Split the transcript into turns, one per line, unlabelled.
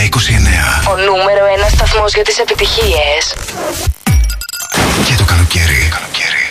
29.
Ο νούμερο 1 σταθμός για τις επιτυχίες.
Και το καλοκαίρι.